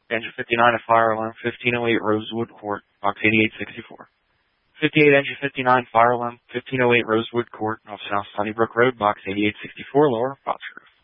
Engine 59, a fire alarm, 1508 Rosewood Court, box 8864. 58, Engine 59, fire alarm, 1508 Rosewood Court, off South Sunnybrook Road, box 8864, lower, box roof.